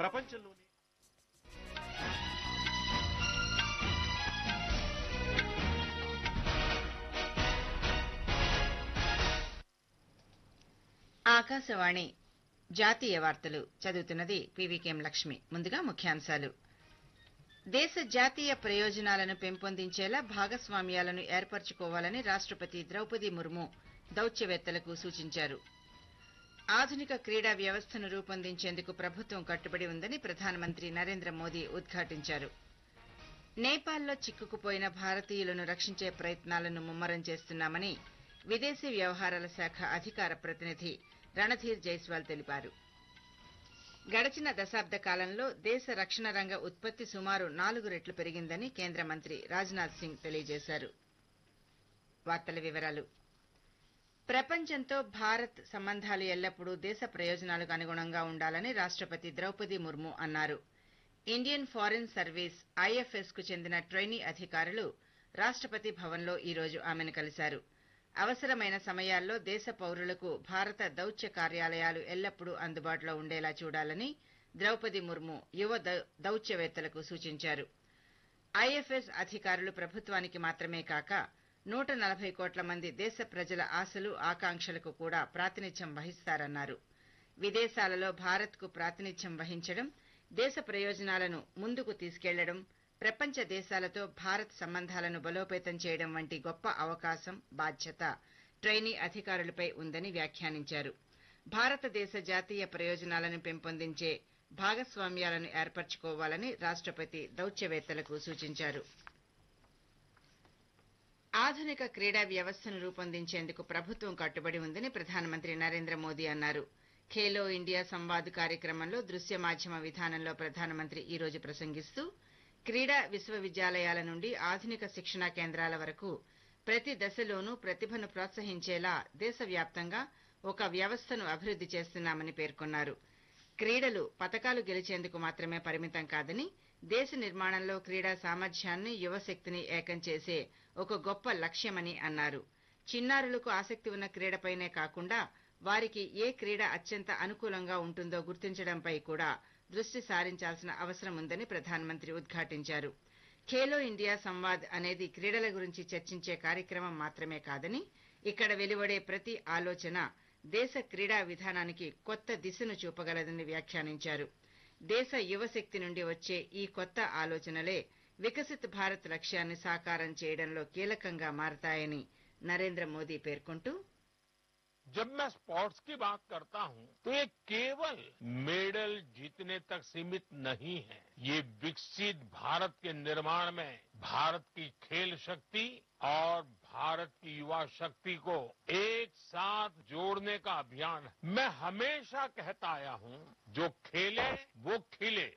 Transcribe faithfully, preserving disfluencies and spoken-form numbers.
ప్రపంచంలోనే ఆకాశవాణి జాతీయ వార్తలు చదువుతున్నది పీవీకేఎం లక్ష్మి. ముందుగా ముఖ్యాంశాలు. దేశ జాతీయ ప్రయోజనాలను పెంపొందించేలా భాగస్వామ్యాలను ఏర్పరచుకోవాలని రాష్టపతి ద్రౌపది ముర్ము దౌత్యవేత్తలకు సూచించారు. ఆధునిక క్రీడా వ్యవస్థను రూపొందించేందుకు ప్రభుత్వం కట్టుబడి ఉందని ప్రధానమంత్రి నరేంద్ర మోదీ ఉద్ఘాటించారు. నేపాల్లో చిక్కుకుపోయిన భారతీయులను రక్షించే ప్రయత్నాలను ముమ్మరం చేస్తున్నామని విదేశీ వ్యవహారాల శాఖ అధికార ప్రతినిధి రణధీర్ జైస్వాల్ తెలిపారు. గడచిన దశాబ్ద కాలంలో దేశ రక్షణ రంగ ఉత్పత్తి సుమారు నాలుగు రెట్లు పెరిగిందని కేంద్ర మంత్రి రాజ్నాథ్ సింగ్ తెలియజేశారు. వార్తల వివరాలు. ప్రపంచంతో భారత్ సంబంధాలు ఎల్లప్పుడూ దేశ ప్రయోజనాలకు అనుగుణంగా ఉండాలని రాష్టపతి ద్రౌపది ముర్ము అన్నారు. ఇండియన్ ఫారిన్ సర్వీస్ ఐఎఫ్ఎస్ కు చెందిన ట్రైనీ అధికారులు రాష్టపతి భవన్లో ఈ రోజు ఆమెను కలిశారు. అవసరమైన సమయాల్లో దేశ పౌరులకు భారత దౌత్య కార్యాలయాలు ఎల్లప్పుడూ అందుబాటులో ఉండేలా చూడాలని ద్రౌపది ముర్ము యువ దౌత్యవేత్తలకు సూచించారు. ఐఎఫ్ఎస్ అధికారులు ప్రభుత్వానికి మాత్రమే కాక నూట నలభై కోట్ల మంది దేశ ప్రజల ఆశలు ఆకాంక్షలకు కూడా ప్రాతినిధ్యం వహిస్తారన్నారు. విదేశాలలో భారత్కు ప్రాతినిధ్యం వహించడం, దేశ ప్రయోజనాలను ముందుకు తీసుకెళ్లడం, ప్రపంచ దేశాలతో భారత్ సంబంధాలను బలోపేతం చేయడం వంటి గొప్ప అవకాశం, బాధ్యత ట్రైనీ అధికారులపై ఉందని వ్యాఖ్యానించారు. భారతదేశ జాతీయ ప్రయోజనాలను పెంపొందించే భాగస్వామ్యాలను ఏర్పరచుకోవాలని రాష్టపతి దౌత్యవేత్తలకు సూచించారు. ఆధునిక క్రీడా వ్యవస్థను రూపొందించేందుకు ప్రభుత్వం కట్టుబడి ఉందని ప్రధానమంత్రి నరేంద్ర మోదీ అన్నారు. ఖేలో ఇండియా సంవాద్ కార్యక్రమంలో దృశ్య మాధ్యమ విధానంలో ప్రధానమంత్రి ఈ రోజు ప్రసంగిస్తూ క్రీడా విశ్వవిద్యాలయాల నుండి ఆధునిక శిక్షణా కేంద్రాల వరకు ప్రతి దశలోనూ ప్రతిభను ప్రోత్సహించేలా దేశవ్యాప్తంగా ఒక వ్యవస్థను అభివృద్ది చేస్తున్నామని పేర్కొన్నారు. క్రీడలు పతకాలు గెలిచేందుకు మాత్రమే పరిమితం కాదని దేశ నిర్మాణంలో క్రీడా సామర్థ్యాన్ని, యువశక్తిని ఏకం చేసే ఒక గొప్ప లక్ష్యమని అన్నారు. చిన్నారులకు ఆసక్తి ఉన్న క్రీడపైనే కాకుండా వారికి ఏ క్రీడ అత్యంత అనుకూలంగా ఉంటుందో గుర్తించడంపై కూడా దృష్టి సారించాల్సిన అవసరం ఉందని ప్రధానమంత్రి ఉద్ఘాటించారు. ఖేలో ఇండియా సంవాద్ అనేది క్రీడల గురించి చర్చించే కార్యక్రమం మాత్రమే కాదని, ఇక్కడ వెలువడే ప్రతి ఆలోచన దేశ క్రీడా విధానానికి కొత్త దిశను చూపగలదని వ్యాఖ్యానించారు. దేశ యువశక్తి నుండి వచ్చే ఈ కొత్త ఆలోచనలే వికసిత్ భారత్ లక్ష్యాన్ని సాకారం చేయడంలో కీలకంగా మారతాయని నరేంద్ర మోదీ పేర్కొంటూ, जब मैं स्पोर्ट्स की बात करता हूं तो ये केवल मेडल जीतने तक सीमित नहीं है. ये विकसित भारत के निर्माण में भारत की खेल शक्ति और भारत की युवा शक्ति को एक साथ जोड़ने का अभियान है. मैं हमेशा कहता आया हूं, जो खेले वो खिले.